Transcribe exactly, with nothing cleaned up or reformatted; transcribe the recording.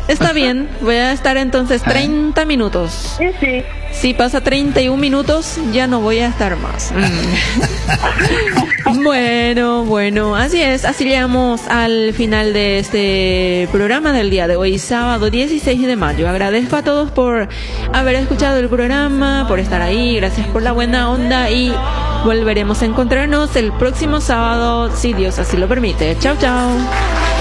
Está bien, voy a estar entonces treinta minutos. Sí, sí. Si pasa treinta y un minutos, ya no voy a estar más. Mm. Bueno, bueno, así es, así llegamos al final de este programa del día de hoy, sábado dieciséis de mayo. Agradezco a todos por haber escuchado el programa, por estar ahí, gracias por la buena onda y volveremos a encontrarnos el próximo sábado, si Dios así lo permite. Chao, chao.